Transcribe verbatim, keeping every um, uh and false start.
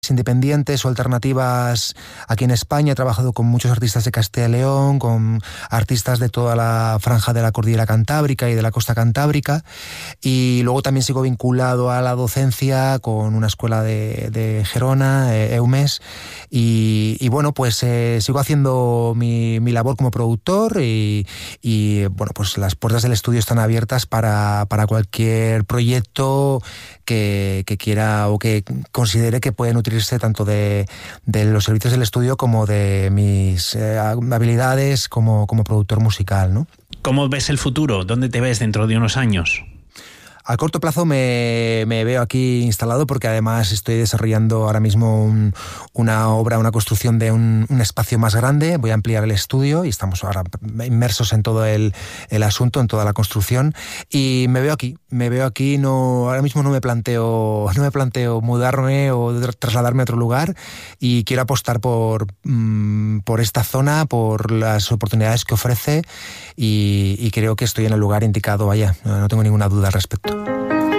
independientes o alternativas aquí en España. He trabajado con muchos artistas de Castilla y León, con artistas de toda la franja de la cordillera cantábrica y de la costa cantábrica, y luego también sigo vinculado a la docencia con una escuela de, de Gerona, eh, EUMES, y, y bueno, pues eh, sigo haciendo mi, mi labor como productor y, y bueno, pues las puertas del estudio están abiertas para, para cualquier proyecto que, que quiera o que considere que puede nutrirse tanto de, de los servicios del estudio como de mis eh, habilidades como, como productor musical, ¿no? ¿Cómo ves el futuro? ¿Dónde te ves dentro de unos años? A corto plazo me, me veo aquí instalado, porque además estoy desarrollando ahora mismo un, una obra, una construcción de un, un espacio más grande. Voy a ampliar el estudio y estamos ahora inmersos en todo el, el asunto, en toda la construcción, y me veo aquí, me veo aquí. No, ahora mismo no me planteo, no me planteo mudarme o trasladarme a otro lugar, y quiero apostar por, mmm, por esta zona, por las oportunidades que ofrece, y, y creo que estoy en el lugar indicado, vaya, no, no tengo ninguna duda al respecto.